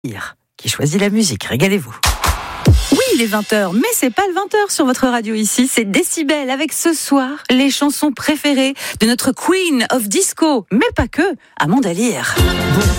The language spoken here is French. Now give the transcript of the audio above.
qui choisit la musique. Régalez-vous. Oui, il est 20h, mais c'est pas le 20h sur votre radio ici, c'est Décibel avec ce soir les chansons préférées de notre Queen of Disco, mais pas que, Amanda Lear.